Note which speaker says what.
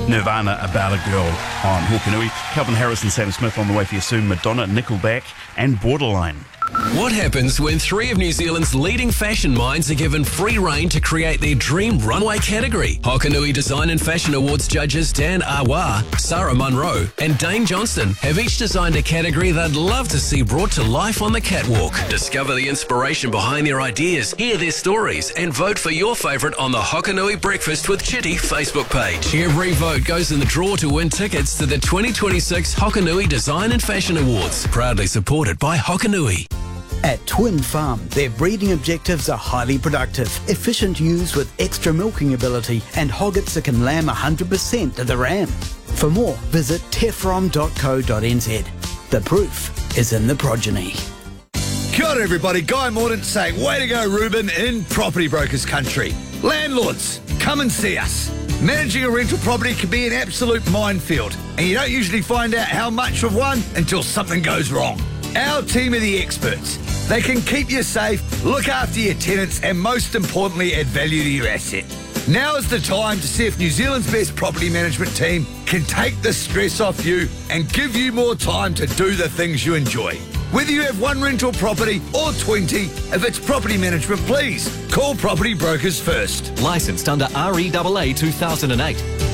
Speaker 1: Nirvana, About a Girl on Hokanui. Calvin Harris and Sam Smith on the way for you soon. Madonna, Nickelback and Borderline.
Speaker 2: What happens when three of New Zealand's leading fashion minds are given free rein to create their dream runway category? Hokanui Design and Fashion Awards judges Dan Awa, Sarah Munro and Dane Johnston have each designed a category they'd love to see brought to life on the catwalk. Discover the inspiration behind their ideas, hear their stories and vote for your favourite on the Hokanui Breakfast with Chitty Facebook page. Every vote goes in the draw to win tickets to the 2026 Hokanui Design and Fashion Awards, proudly supported by Hokanui.
Speaker 3: At Twin Farm, their breeding objectives are highly productive, efficient ewes with extra milking ability and hoggets that can lamb 100% of the ram. For more, visit tefrom.co.nz. The proof is in the progeny.
Speaker 4: Kia ora everybody, Guy Mordaunt saying, way to go Ruben in Property Brokers Country. Landlords, come and see us. Managing a rental property can be an absolute minefield, and you don't usually find out how much of one until something goes wrong. Our team are the experts. They can keep you safe, look after your tenants, and most importantly, add value to your asset. Now is the time to see if New Zealand's best property management team can take the stress off you and give you more time to do the things you enjoy. Whether you have one rental property or 20, if it's property management, please call Property Brokers first.
Speaker 5: Licensed under REAA 2008.